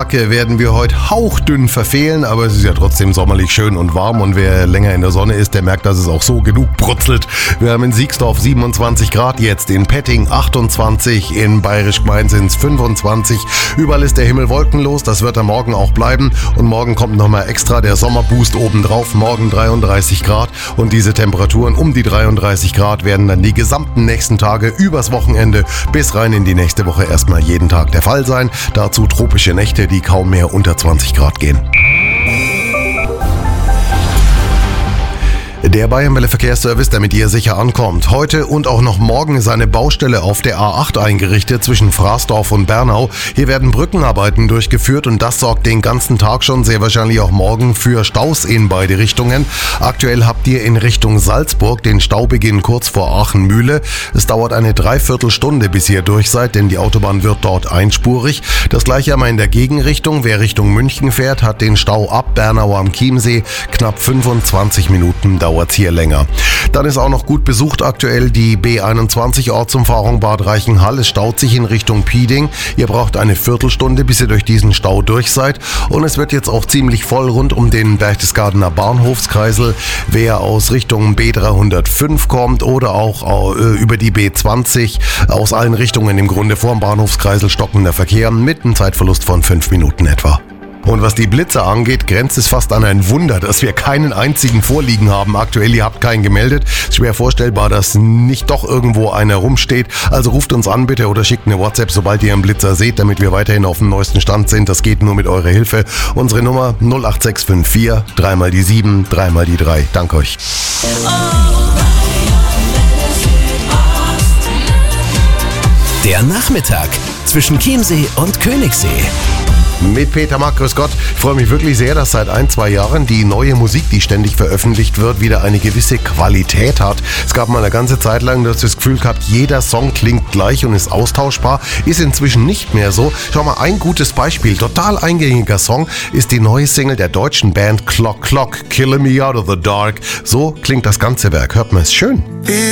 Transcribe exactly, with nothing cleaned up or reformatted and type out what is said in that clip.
Tag werden wir heute hauchdünn verfehlen, aber es ist ja trotzdem sommerlich schön und warm und wer länger in der Sonne ist, der merkt, dass es auch so genug brutzelt. Wir haben in Siegsdorf siebenundzwanzig Grad jetzt, in Petting achtundzwanzig, in Bayerisch Gmein sind es fünfundzwanzig. Überall ist der Himmel wolkenlos, das wird am Morgen auch bleiben und morgen kommt nochmal extra der Sommerboost obendrauf, morgen dreiunddreißig Grad und diese Temperaturen um die dreiunddreißig Grad werden dann die gesamten nächsten Tage übers Wochenende bis rein in die nächste Woche erstmal jeden Tag der Fall sein. Dazu tropische Nächte, die kaum mehr unter zwanzig Grad gehen. Der Bayernwelle Verkehrsservice, damit ihr sicher ankommt. Heute und auch noch morgen ist eine Baustelle auf der A acht eingerichtet zwischen Fraßdorf und Bernau. Hier werden Brückenarbeiten durchgeführt und das sorgt den ganzen Tag schon, sehr wahrscheinlich auch morgen, für Staus in beide Richtungen. Aktuell habt ihr in Richtung Salzburg den Staubeginn kurz vor Aachenmühle. Es dauert eine Dreiviertelstunde, bis ihr durch seid, denn die Autobahn wird dort einspurig. Das gleiche einmal in der Gegenrichtung. Wer Richtung München fährt, hat den Stau ab Bernau am Chiemsee. Knapp fünfundzwanzig Minuten dauert hier länger. Dann ist auch noch gut besucht aktuell die B einundzwanzig Ortsumfahrung Bad Reichenhall. Es staut sich in Richtung Pieding. Ihr braucht eine Viertelstunde, bis ihr durch diesen Stau durch seid. Und es wird jetzt auch ziemlich voll rund um den Berchtesgadener Bahnhofskreisel. Wer aus Richtung B dreihundertfünf kommt oder auch äh, über die B zwanzig, aus allen Richtungen im Grunde vorm Bahnhofskreisel stockender Verkehr mit einem Zeitverlust von fünf Minuten etwa. Und was die Blitze angeht, grenzt es fast an ein Wunder, dass wir keinen einzigen vorliegen haben. Aktuell, ihr habt keinen gemeldet. Schwer vorstellbar, dass nicht doch irgendwo einer rumsteht. Also ruft uns an bitte oder schickt eine WhatsApp, sobald ihr einen Blitzer seht, damit wir weiterhin auf dem neuesten Stand sind. Das geht nur mit eurer Hilfe. Unsere Nummer null acht sechs fünf vier, dreimal die sieben, dreimal die drei. Danke euch. Der Nachmittag zwischen Chiemsee und Königssee. Mit Peter Mack, grüß Gott. Ich freue mich wirklich sehr, dass seit ein, zwei Jahren die neue Musik, die ständig veröffentlicht wird, wieder eine gewisse Qualität hat. Es gab mal eine ganze Zeit lang, dass das Gefühl gehabt, jeder Song klingt gleich und ist austauschbar. Ist inzwischen nicht mehr so. Schau mal, ein gutes Beispiel, total eingängiger Song, ist die neue Single der deutschen Band Clock Clock, Killing Me Out of the Dark. So klingt das ganze Werk. Hört man es schön?